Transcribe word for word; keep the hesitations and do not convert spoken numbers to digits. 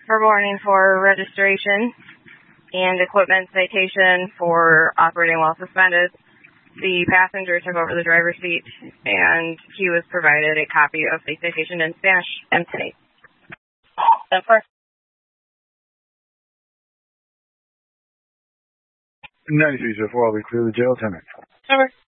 for warning for registration and equipment citation for operating while suspended. The passenger took over the driver's seat, and he was provided a copy of the citation in Spanish and today. ten four. ninety-three oh four, I'll be clear the jail attendant. Over.